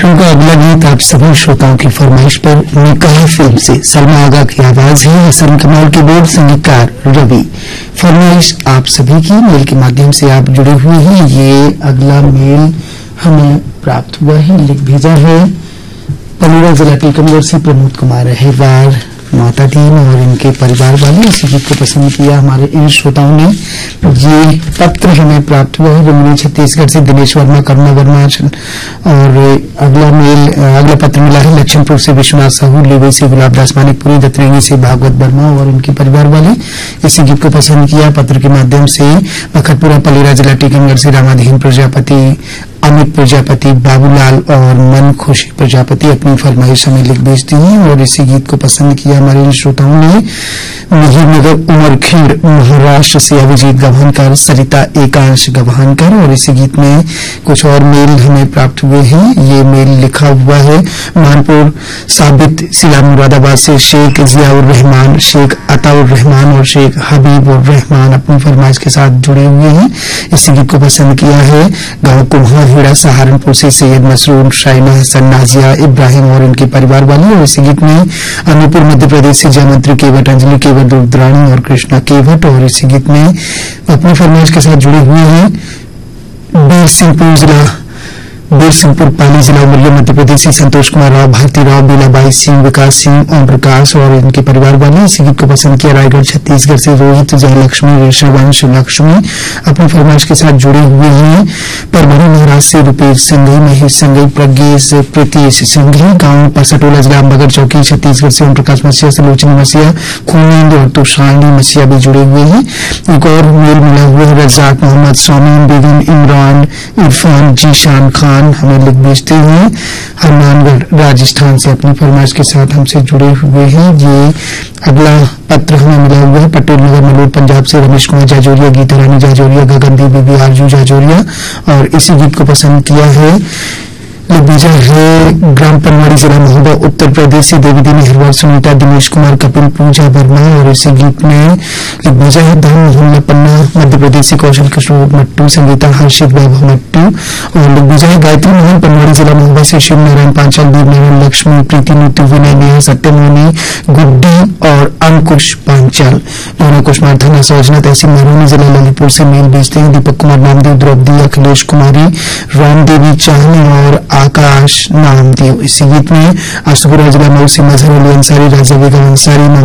कार्यक्रम का अगला गीत आप सभी श्रोताओं की फरमाइश पर निकाह फिल्म से सलमा आगा की आवाज है, हसन कमाल की बोल, संगीतकार रवि। फरमाइश आप सभी की मेल के माध्यम से आप जुड़े हुए हैं। ये अगला मेल हमें प्राप्त हुआ है, लिख भेजा है पलूरा जिला टीकमगढ़ से प्रमोद कुमार अहिरवार, माता दीन और इनके परिवार वाले। इसी गीत को पसंद किया हमारे इन श्रोताओं ने। ये पत्र हमें प्राप्त हुआ है जमुनी छत्तीसगढ़ से दिनेश वर्मा, करुणा वर्मा। और अगला पत्र मिला है लक्ष्मणपुर से विश्वनाथ साहू, लेवई से गुलाबदास मानिकपुरी, दत्रेंगी से भागवत वर्मा और इनके परिवार वाले। इसी गीत को पसंद किया पत्र के माध्यम से बखतपुरा पलेरा जिला टीकमगढ़ से रामाधीन प्रजापति, अमित प्रजापति, बाबूलाल और मन खुशी प्रजापति अपनी फरमाइश हमें लिख भेजती हैं। और इसी गीत को पसंद किया हमारे इन श्रोताओं ने मिहिरनगर उमरखेड़ महाराष्ट्र से अभिजीत गवानकर, सरिता एकांश गवानकर। और इसी गीत में कुछ और मेल हमें प्राप्त हुए हैं। ये मेल लिखा हुआ है मानपुर साबित सिला मुरादाबाद से शेख जियाउर रहमान, शेख अताउर रहमान और शेख हबीबुर रहमान अपनी फरमाइश के साथ जुड़े हुए हैं। इसी गीत को पसंद किया है गांव कुम्हार हेड़ा सहारनपुर से सैयद मसरूर, शाइना हसन, नाजिया इब्राहिम और इनके परिवार वाले। और इसी गीत में अनूपपुर मध्य प्रदेश से जयमंत्री केवट, अंजलि केवट, रुद्राणी और कृष्णा केवट। और इसी गीत में अपनी फरमाइश के साथ जुड़े हुए हैं बीरसिंहपुर पाली जिला उमरिया मध्य प्रदेश से संतोष कुमार राव, भारती राव, बीलाबाई सिंह, विकास सिंह, ओम प्रकाश और इनके परिवार वाले। इसी गीत को पसंद किया रायगढ़ छत्तीसगढ़ से रोहित, जयलक्ष्मी, ऋषवंश लक्ष्मी अपनी फरमाइश के साथ जुड़े हुए हैं। परभणी महाराज से रुपेश सिंघई, महेश सिंघई, प्रज्ञेश प्रीतेश सिंघई, गांव परसटोला जिला अम्बागढ़ चौकी छत्तीसगढ़ से ओम प्रकाश मसीहा से लोचनी मसीहा, खूनेंद और तुषारणी मसीहा भी जुड़े हुए हैं। एक और मेल मिला हुआ है रजाक मोहम्मद, स्वामी बेगम, इमरान, इरफान, जीशान खान हमें लिख भेजते हैं हनुमानगढ़ राजस्थान से अपनी फरमाइश के साथ हमसे जुड़े हुए हैं। ये अगला पत्र हमें मिला हुआ है पटेल नगर मलूर पंजाब से रमेश कुमार जाजोरिया, गीता रानी जाजोरिया, गगनदीप बीबी, आरजू जाजोरिया। और इसी गीत को पसंद किया है भेजा है ग्राम पनवाड़ी जिला महोबा उत्तर प्रदेश से देवी मेहरवार, सुनीता, दिनेश कुमार, कपिल, पूजा वर्मा। और इसी गीत में भेजा है धाम मोहल्ला पन्ना मध्य प्रदेश से कौशल किशोर मट्टू, संगीता, हर्षित, वैभव मट्टू। और भेजा है गायत्री मोहन पनवाड़ी जिला महोबा से शिव नारायण पांचाल, वीर नारायण, लक्ष्मी, प्रीति, नीतू, विनय, नेहा, सत्यमोनी, गुड्डी और अंकुश पांचाल। दोनों कुशमार थाना सौजना तहसील महरौनी जिला ललितपुर से मेल भेजते हैं दीपक कुमार, नामदेव, द्रौपदी, अखिलेश कुमारी, रामदेवी, चाहनी और आकाश नामदेव। इसी गीत में आशुपुरा जिला मऊ से मजहर अली अंसारी, राजा बेगम अंसारी,